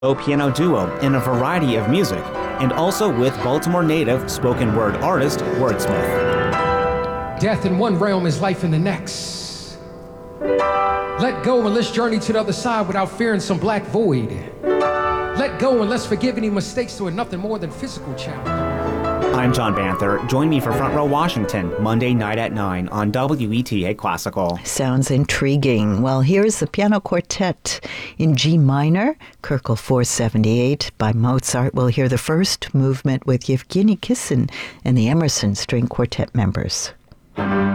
piano duo in a variety of music, and also with Baltimore native spoken word artist Wordsmith. Death in one realm is life in the next. Let go and let's journey to the other side without fearing some black void. Let go and let's forgive any mistakes that are nothing more than physical challenge. I'm John Banther. Join me for Front Row Washington, Monday night at 9 on WETA Classical. Sounds intriguing. Well, here's the piano quartet in G minor, Köchel 478 by Mozart. We'll hear the first movement with Yevgeny Kissin and the Emerson String Quartet members.